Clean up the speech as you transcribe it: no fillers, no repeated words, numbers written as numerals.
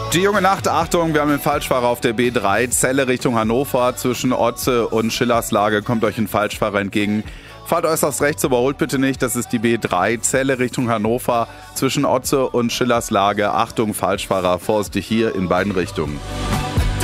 Die junge Nacht, Achtung, wir haben einen Falschfahrer auf der B3, Celle Richtung Hannover. Zwischen Otze und Schillerslage kommt euch ein Falschfahrer entgegen. Fahrt äußerst rechts, überholt bitte nicht, das ist die B3, Celle Richtung Hannover. Zwischen Otze und Schillerslage, Achtung, Falschfahrer, vorsichtig hier in beiden Richtungen.